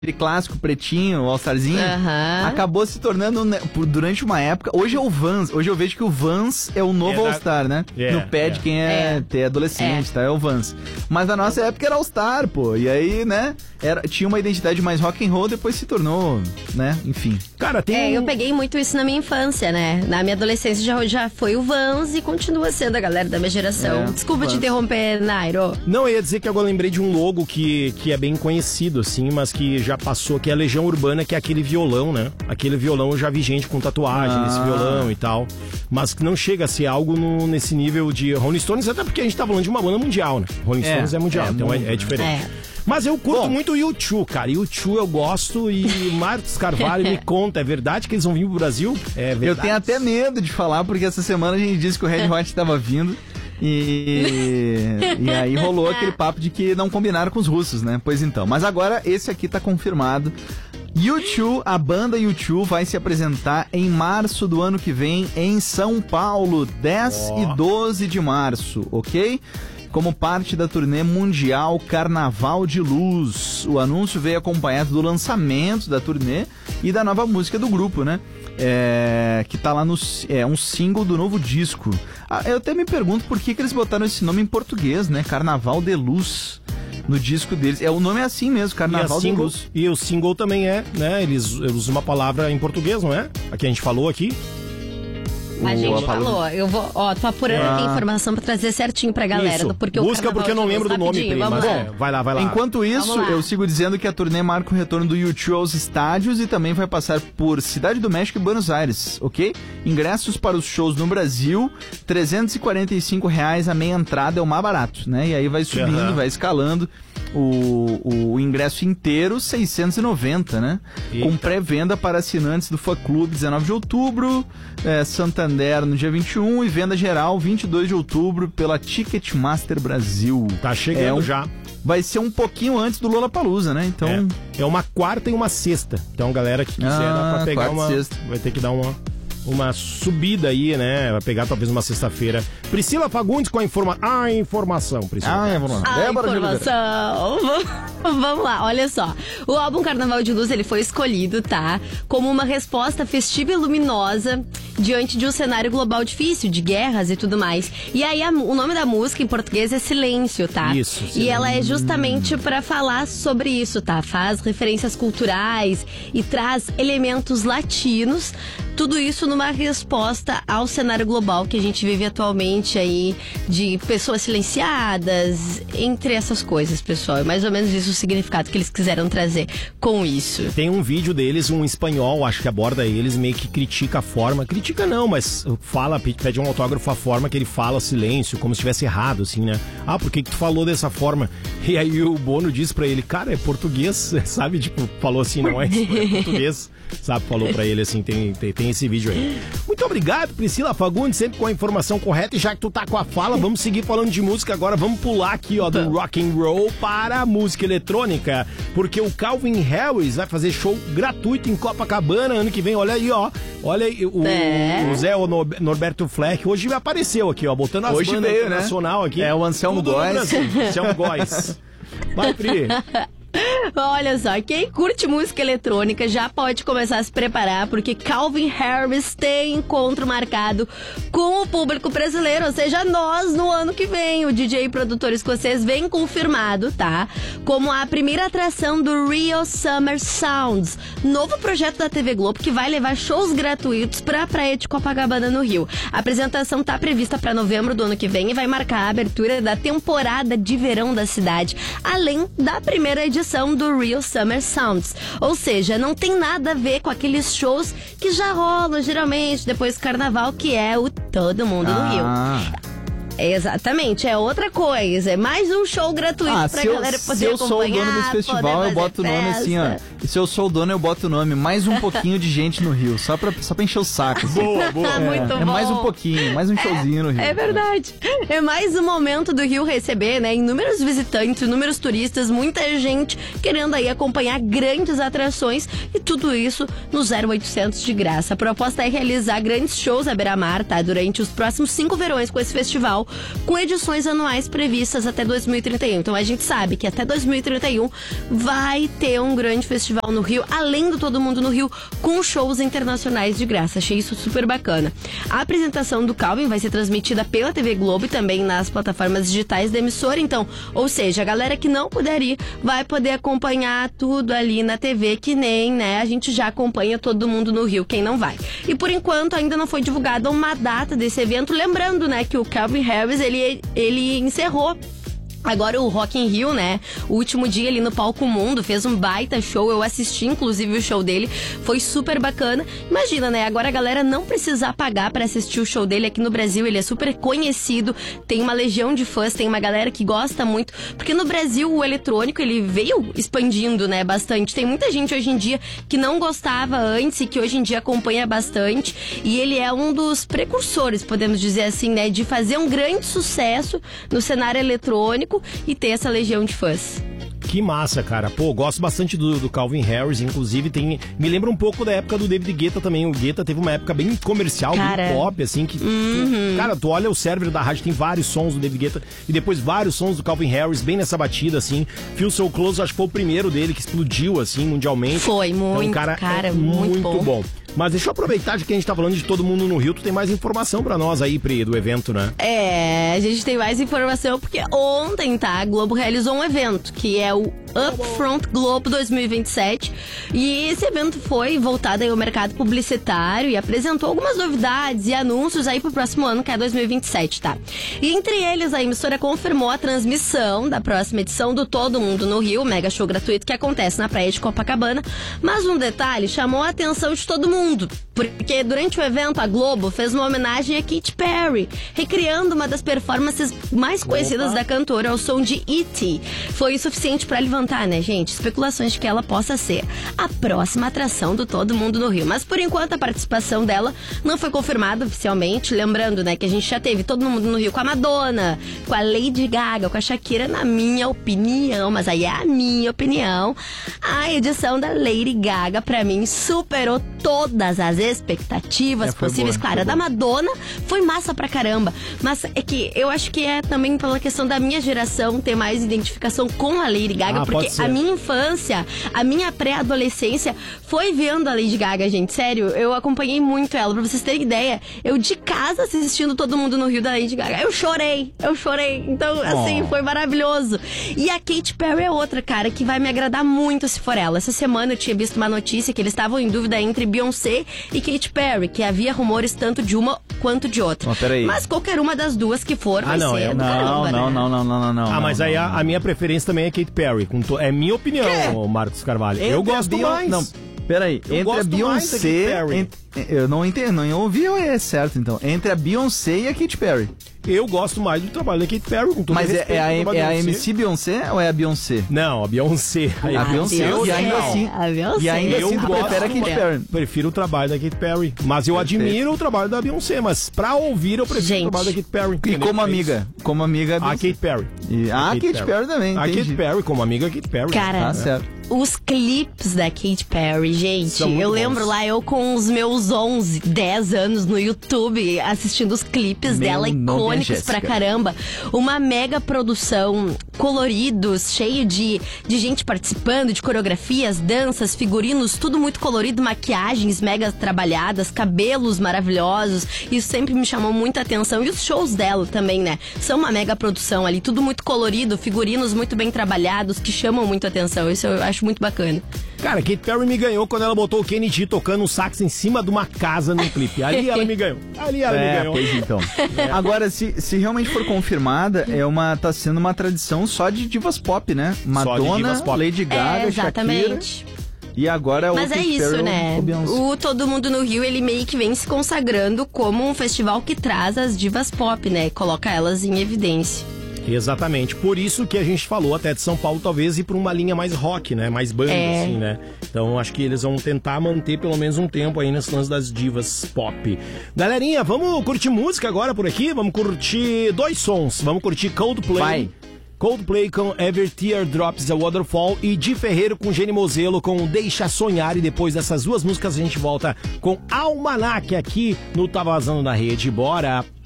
clássico pretinho, o All-Starzinho, acabou se tornando, durante uma época, hoje é o Vans, hoje eu vejo que o Vans é o novo All-Star, né? No pé de quem é adolescente, tá? É o Vans. Mas na nossa época era All-Star, pô, e aí, né, tinha uma identidade mais rock and roll, depois se tornou, né, enfim. Cara, eu peguei muito isso na minha infância, né? Na minha adolescência já foi o Vans e continua sendo a galera da minha geração. Desculpa te interromper, Nairo. Não, eu ia dizer que agora eu lembrei de um logo que é bem conhecido, assim, mas que já passou, que é a Legião Urbana, que é aquele violão, né? Aquele violão eu já vi gente com tatuagem nesse violão e tal, mas que não chega a ser algo nesse nível de Rolling Stones, até porque a gente tá falando de uma banda mundial, né? Rolling Stones é mundial, então é diferente. Mas eu curto muito o U2, cara. U2 eu gosto e Marcos Carvalho me conta, é verdade que eles vão vir pro Brasil? É verdade. Eu tenho até medo de falar, porque essa semana a gente disse que o Red Hot tava vindo. E aí rolou aquele papo de que não combinaram com os russos, né? Pois então, mas agora esse aqui tá confirmado. U2, a banda U2 vai se apresentar em março do ano que vem em São Paulo, 10 e 12 de março, ok? Como parte da turnê mundial Carnaval de Luz. O anúncio veio acompanhado do lançamento da turnê e da nova música do grupo, né? Que tá lá um single do novo disco. Eu até me pergunto por que eles botaram esse nome em português, né? Carnaval de Luz no disco deles. O nome é assim mesmo, Carnaval de Luz. E o single também né? Eles usam uma palavra em português, não é? A que a gente falou aqui. A gente falou, eu vou, tô apurando aqui a informação pra trazer certinho pra galera. Busca porque eu não lembro do nome, Pri, mas vai lá. Enquanto isso, eu sigo dizendo que a turnê marca o retorno do U2 aos estádios e também vai passar por Cidade do México e Buenos Aires, ok? Ingressos para os shows no Brasil, R$345 a meia entrada, é o mais barato, né? E aí vai subindo, vai escalando. O ingresso inteiro, 690, né? Eita. Com pré-venda para assinantes do Fã Clube, 19 de outubro, Santander no dia 21 e venda geral, 22 de outubro, pela Ticketmaster Brasil. Tá chegando já. Vai ser um pouquinho antes do Lollapalooza, né? Então... É uma quarta e uma sexta. Então, galera que quiser dar pra pegar vai ter que dar uma subida aí, né? Vai pegar talvez uma sexta-feira. Priscila Fagundes com a informação, Priscila. Informação. Vamos lá, olha só. O álbum Carnaval de Luz, ele foi escolhido, tá? Como uma resposta festiva e luminosa diante de um cenário global difícil, de guerras e tudo mais. E aí o nome da música em português é Silêncio, tá? Isso. E ela é justamente pra falar sobre isso, tá? Faz referências culturais e traz elementos latinos. Tudo isso numa resposta ao cenário global que a gente vive atualmente aí, de pessoas silenciadas, entre essas coisas, pessoal. É mais ou menos isso o significado que eles quiseram trazer com isso. Tem um vídeo deles, um espanhol, acho que aborda eles, meio que critica a forma. Critica não, mas pede um autógrafo a forma que ele fala silêncio, como se estivesse errado, assim, né? Por que tu falou dessa forma? E aí o Bono disse pra ele, cara, é português, sabe? Tipo, falou assim, não é português. Sabe, falou pra ele assim, tem esse vídeo aí. Muito obrigado, Priscila Fagundes, sempre com a informação correta. E já que tu tá com a fala, vamos seguir falando de música agora. Vvamos pular aqui, do rock and roll para a música eletrônica, porque o Calvin Harris vai fazer show gratuito em Copacabana ano que vem. Olha aí, olha aí, o Zé Norberto Fleck hoje apareceu aqui, botando as hoje bandas veio, internacional, né? Aqui. É o Anselmo Góes. Anselmo Góes. Vai, Pri. Olha só, quem curte música eletrônica já pode começar a se preparar, porque Calvin Harris tem encontro marcado com o público brasileiro, ou seja, nós no ano que vem. O DJ e produtor escocês vem confirmado, tá? Como a primeira atração do Real Summer Sounds, novo projeto da TV Globo que vai levar shows gratuitos pra praia de Copacabana, no Rio. A apresentação tá prevista pra novembro do ano que vem e vai marcar a abertura da temporada de verão da cidade, além da primeira edição do Real Summer Sounds. Ou seja, não tem nada a ver com aqueles shows que já rolam geralmente depois do carnaval, que é o Todo Mundo no Rio. Exatamente, é outra coisa. É mais um show gratuito pra galera poder acompanhar. Se eu sou o dono desse festival, eu boto o nome assim, E se eu sou o dono, eu boto o nome mais um pouquinho de gente no Rio, só pra encher o saco. Assim. Boa. Muito bom. É mais um pouquinho, mais um showzinho no Rio. É verdade. É mais um momento do Rio receber, né, inúmeros visitantes, inúmeros turistas, muita gente querendo aí acompanhar grandes atrações, e tudo isso no 0800 de graça. A proposta é realizar grandes shows à beira-mar, tá? Durante os próximos 5 verões com esse festival. festival, com edições anuais previstas até 2031. Então a gente sabe que até 2031 vai ter um grande festival no Rio, além do Todo Mundo no Rio, com shows internacionais de graça. Achei isso super bacana. A apresentação do Calvin vai ser transmitida pela TV Globo e também nas plataformas digitais da emissora, então, ou seja, a galera que não puder ir vai poder acompanhar tudo ali na TV, que nem, né, a gente já acompanha Todo Mundo no Rio, quem não vai. E por enquanto ainda não foi divulgada uma data desse evento, lembrando, né, que o Calvin Harris, ele encerrou agora o Rock in Rio, né? O último dia ali no Palco Mundo, fez um baita show. Eu assisti, inclusive, o show dele. Foi super bacana. Imagina, né? Agora a galera não precisar pagar pra assistir o show dele aqui no Brasil. Ele é super conhecido. Tem uma legião de fãs. Tem uma galera que gosta muito. Porque no Brasil, o eletrônico, ele veio expandindo, né? Bastante. Tem muita gente hoje em dia que não gostava antes e que hoje em dia acompanha bastante. E ele é um dos precursores, podemos dizer assim, né? De fazer um grande sucesso no cenário eletrônico e ter essa legião de fãs. Que massa, cara. Pô, gosto bastante do Calvin Harris, inclusive me lembra um pouco da época do David Guetta também. O Guetta teve uma época bem comercial, cara, bem pop, assim, que tu olha o server da rádio, tem vários sons do David Guetta e depois vários sons do Calvin Harris, bem nessa batida, assim. Feel So Close, acho que foi o primeiro dele que explodiu, assim, mundialmente. Foi, muito, então, cara, é muito bom. Mas deixa eu aproveitar de que a gente tá falando de Todo Mundo no Rio, tu tem mais informação pra nós aí, Pri, do evento, né? É, a gente tem mais informação porque ontem, tá, a Globo realizou um evento, que é o Upfront Globo 2027, e esse evento foi voltado aí ao mercado publicitário e apresentou algumas novidades e anúncios aí pro próximo ano, que é 2027, tá? E entre eles, a emissora confirmou a transmissão da próxima edição do Todo Mundo no Rio, mega show gratuito que acontece na praia de Copacabana, mas um detalhe chamou a atenção de todo mundo, porque durante o evento a Globo fez uma homenagem a Katy Perry, recriando uma das performances mais conhecidas da cantora ao som de E.T. Foi o suficiente para levantar, né, gente, especulações de que ela possa ser a próxima atração do Todo Mundo no Rio. Mas por enquanto a participação dela não foi confirmada oficialmente, lembrando, né, que a gente já teve Todo Mundo no Rio com a Madonna, com a Lady Gaga, com a Shakira, na minha opinião, mas aí é a minha opinião, a edição da Lady Gaga pra mim superou todas as expectativas possíveis. Claro, a da Madonna foi massa pra caramba, mas é que eu acho que é também pela questão da minha geração ter mais identificação com a Lady Gaga, porque a minha infância, a minha pré-adolescência foi vendo a Lady Gaga, gente, sério, eu acompanhei muito ela, pra vocês terem ideia, eu de casa assistindo Todo Mundo no Rio da Lady Gaga, eu chorei, então assim, foi maravilhoso. E a Katy Perry é outra, cara, que vai me agradar muito se for ela. Essa semana eu tinha visto uma notícia que eles estavam em dúvida entre Beyoncé e Katy Perry, que havia rumores tanto de uma quanto de outra. Mas qualquer uma das duas que for vai ser do caramba, não. Mas aí a minha preferência também é Katy Perry. É minha opinião, Marcos Carvalho. Eu gosto mais. Não, peraí. Entre a Beyoncé... Eu não entendo, não ouvi certo, então. Entre a Beyoncé e a Katy Perry. Eu gosto mais do trabalho da Katy Perry, com todo Mas respeito. Mas é a MC Beyoncé ou é a Beyoncé? Não, a Beyoncé. A Beyoncé. E ainda assim tu prefere a Katy Perry. Prefiro o trabalho da Katy Perry. Mas eu admiro o trabalho da Beyoncé. Mas pra ouvir, eu prefiro o trabalho da Katy Perry. E como amiga... A Katy Perry. A Katy Perry também, a Katy Perry, como amiga Katy Perry. Cara, tá certo. Os clipes da Katy Perry, gente, eu lembro lá, eu com os meus 10 anos no YouTube, assistindo os clipes dela, icônicos pra caramba. Uma mega produção, coloridos, cheio de gente participando, de coreografias, danças, figurinos, tudo muito colorido, maquiagens mega trabalhadas, cabelos maravilhosos. Isso sempre me chamou muita atenção. E os shows dela também, né? São uma mega produção ali, tudo muito colorido, figurinos muito bem trabalhados, que chamam muito atenção. Isso eu acho muito bacana. Cara, Katy Perry me ganhou quando ela botou o Kenny G tocando um sax em cima de uma casa no clipe. Ali ela me ganhou. Me ganhou. Então. Agora, se realmente for confirmada, tá sendo uma tradição só de divas pop, né? Madonna, pop. Lady Gaga, exatamente. Shakira. E agora Mas é isso, né? O Todo Mundo no Rio, ele meio que vem se consagrando como um festival que traz as divas pop, né? Coloca elas em evidência. Exatamente, por isso que a gente falou até de São Paulo talvez ir para uma linha mais rock, né, mais banda assim, né, então acho que eles vão tentar manter pelo menos um tempo aí nesse lance das divas pop. Galerinha, vamos curtir música agora por aqui, vamos curtir 2 sons, vamos curtir Coldplay com Every Tear Drops a Waterfall e Di Ferreiro com Gene Mozelo com Deixa Sonhar, e depois dessas 2 músicas a gente volta com Almanac aqui no Tá Vazando na Rede, bora!